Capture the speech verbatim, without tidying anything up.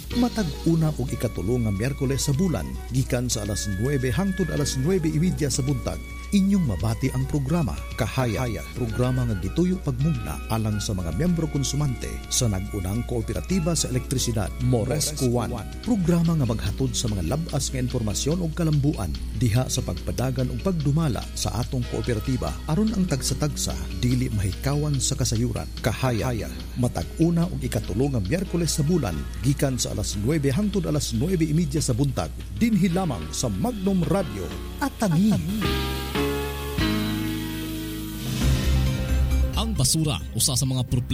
Matag una ug ikatulo nga Miyerkules sa bulan, gikan sa alas nuwebe hangtod alas nuwebe imidya sa buntag, inyong mabati ang programa Kahaya, programa nga gituyo pagmugna alang sa mga miyembro konsumante sa nag-unang kooperatiba sa elektrisidad Mores Kuwan. Programa nga maghatod sa mga labas nga informasyon ug kalambuan diha sa pagpadagan ug pagdumala sa atong kooperatiba aron ang tagsa-tagsa dili mahikawan sa kasayuran. Kahaya, matag una ug ikatulo nga Miyerkules sa bulan, gikan sa alas nuwebe hangtod alas nuwebe imidya sa buntag, dinhi lamang sa Magnum Radio at Tanin. Ang basura usa sa mga problema